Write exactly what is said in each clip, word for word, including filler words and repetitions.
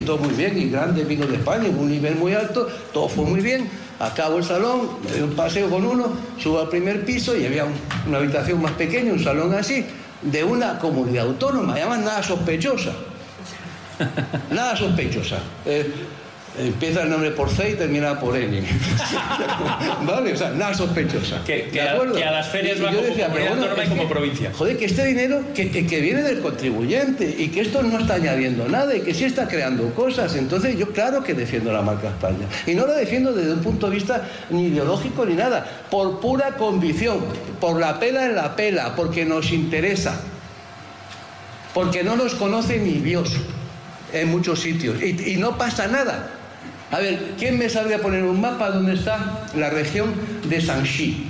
Todo muy bien, y grandes vinos de España, en un nivel muy alto, todo fue muy bien. Acabo el salón, me doy un paseo con uno, subo al primer piso y había un, una habitación más pequeña, un salón así, de una comunidad autónoma, además nada sospechosa. Nada sospechosa. Eh, empieza el nombre por C y termina por N. ¿Vale? O sea, nada sospechosa. Que, que, a, que a las ferias va como decía, comunidad bueno, autónoma y como provincia. Joder, que este dinero que, que, que viene del contribuyente y que esto no está añadiendo nada y que sí está creando cosas. Entonces yo claro que defiendo la marca España. Y no la defiendo desde un punto de vista ni ideológico ni nada. Por pura convicción. Por la pela en la pela. Porque nos interesa. Porque no nos conoce ni Dios en muchos sitios. Y, y no pasa nada. A ver, ¿quién me sabría poner un mapa donde está la región de Shanxi?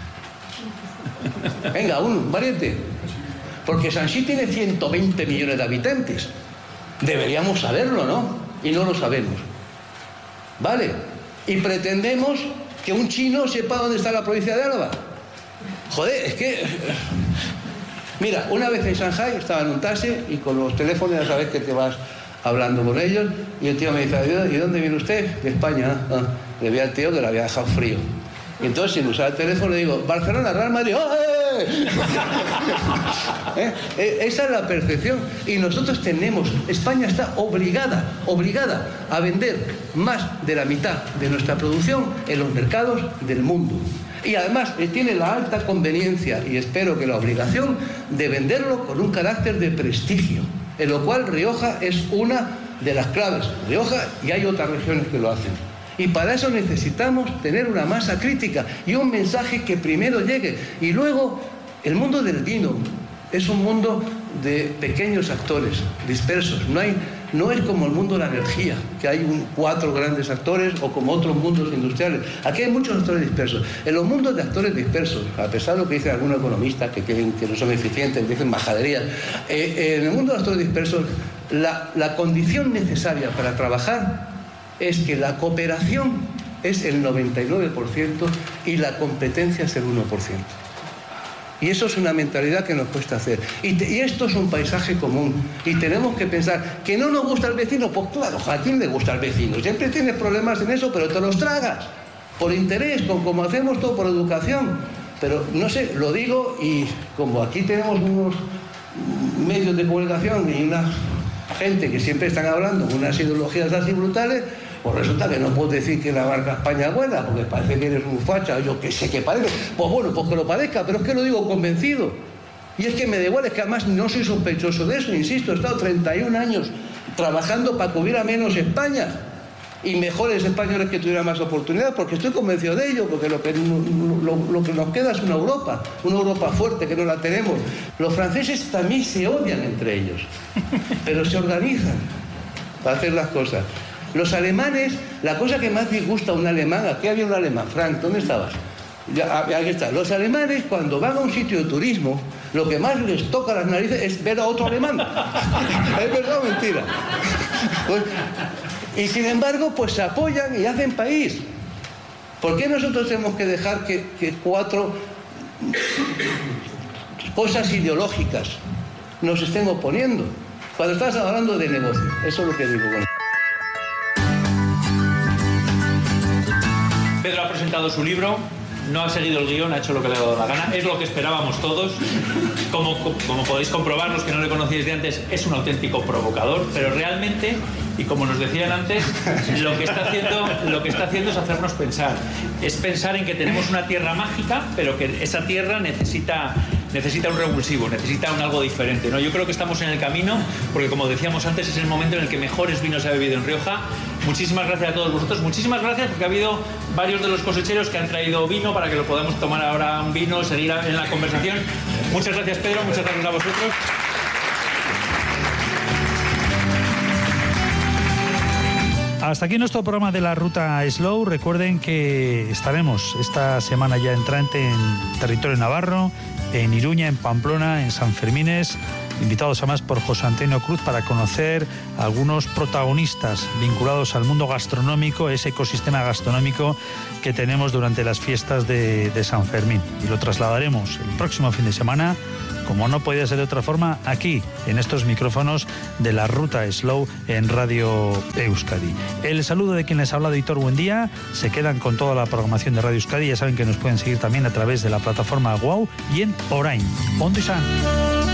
Venga, un valiente. Porque Shanxi tiene ciento veinte millones de habitantes. Deberíamos saberlo, ¿no? Y no lo sabemos. ¿Vale? Y pretendemos que un chino sepa dónde está la provincia de Álava. Joder, es que... Mira, una vez en Shanghái estaba en un taxi y con los teléfonos ya sabes que te vas hablando con ellos y el tío me dice, ¿y dónde viene usted? De España. Ah, le vi al tío que le había dejado frío. Y entonces sin usar el teléfono le digo, Barcelona, Real Madrid. ¡Eh! ¿Eh? Esa es la percepción. Y nosotros tenemos, España está obligada, obligada a vender más de la mitad de nuestra producción en los mercados del mundo. Y además tiene la alta conveniencia y espero que la obligación de venderlo con un carácter de prestigio, en lo cual Rioja es una de las claves. Rioja, y hay otras regiones que lo hacen. Y para eso necesitamos tener una masa crítica y un mensaje que primero llegue. Y luego, el mundo del vino es un mundo de pequeños actores dispersos. No hay, no es como el mundo de la energía, que hay un, cuatro grandes actores, o como otros mundos industriales. Aquí hay muchos actores dispersos. En los mundos de actores dispersos, a pesar de lo que dicen algunos economistas que, creen que no son eficientes, dicen majaderías, eh, en el mundo de actores dispersos, la, la condición necesaria para trabajar es que la cooperación es el noventa y nueve por ciento y la competencia es el uno por ciento. Y eso es una mentalidad que nos cuesta hacer. Y, te, y esto es un paisaje común. Y tenemos que pensar, ¿que no nos gusta el vecino? Pues claro, ¿a quién le gusta el vecino? Siempre tienes problemas en eso, pero te los tragas. Por interés, con, como hacemos todo, por educación. Pero, no sé, lo digo y como aquí tenemos unos medios de comunicación y una gente que siempre están hablando con unas ideologías así brutales, pues resulta que no puedo decir que la marca España es buena, porque parece que eres un facha, yo que sé que parece. Pues bueno, pues que lo parezca, pero es que lo digo convencido. Y es que me da igual, es que además no soy sospechoso de eso, insisto, he estado treinta y un años trabajando para que hubiera menos España y mejores españoles que tuvieran más oportunidades, porque estoy convencido de ello, porque lo que, lo, lo que nos queda es una Europa, una Europa fuerte que no la tenemos. Los franceses también se odian entre ellos, pero se organizan para hacer las cosas. Los alemanes, la cosa que más disgusta a un alemán, aquí había un alemán, Frank, ¿dónde estabas? Ya, aquí está. Los alemanes, cuando van a un sitio de turismo, lo que más les toca las narices es ver a otro alemán. ¿Es verdad o mentira? Pues, y sin embargo, pues se apoyan y hacen país. ¿Por qué nosotros tenemos que dejar que, que cuatro cosas ideológicas nos estén oponiendo? Cuando estás hablando de negocio, eso es lo que digo. Bueno. Pedro ha presentado su libro, no ha seguido el guión, ha hecho lo que le ha dado la gana, es lo que esperábamos todos. Como, como podéis comprobar, los que no le conocíais de antes, es un auténtico provocador, pero realmente, y como nos decían antes, lo que está haciendo, lo que está haciendo es hacernos pensar. Es pensar en que tenemos una tierra mágica, pero que esa tierra necesita... necesita un revulsivo, necesita un algo diferente, ¿no? Yo creo que estamos en el camino, porque como decíamos antes, es el momento en el que mejores vinos se ha bebido en Rioja. Muchísimas gracias a todos vosotros, muchísimas gracias, porque ha habido varios de los cosecheros que han traído vino para que lo podamos tomar ahora un vino, seguir en la conversación. Muchas gracias, Pedro, muchas gracias a vosotros. Hasta aquí nuestro programa de la Ruta Slow. Recuerden que estaremos esta semana ya entrante en territorio navarro, en Iruña, en Pamplona, en San Fermines, invitados además por José Antonio Cruz para conocer a algunos protagonistas vinculados al mundo gastronómico, ese ecosistema gastronómico que tenemos durante las fiestas de, de San Fermín. Y lo trasladaremos el próximo fin de semana como no podía ser de otra forma, aquí, en estos micrófonos de la Ruta Slow en Radio Euskadi. El saludo de quien les ha hablado, Hitor Buendía. Se quedan con toda la programación de Radio Euskadi. Ya saben que nos pueden seguir también a través de la plataforma Wow y en Orain. Ondo izan.